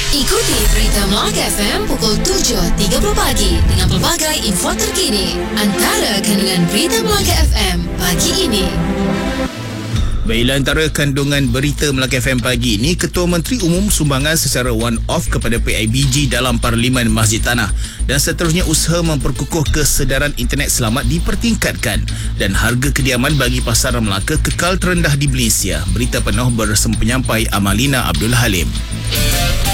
Ikuti Berita Melaka FM pukul 7.30 pagi dengan pelbagai info terkini. Antara kandungan Berita Melaka FM pagi ini. Baiklah, antara kandungan Berita Melaka FM pagi ini, Ketua Menteri Umum sumbangan secara one-off kepada PIBG dalam Parlimen Masjid Tanah. Dan seterusnya, usaha memperkukuh kesedaran internet selamat dipertingkatkan. Dan harga kediaman bagi pasaran Melaka kekal terendah di Malaysia. Berita penuh bersama penyampai Amalina Abdul Halim.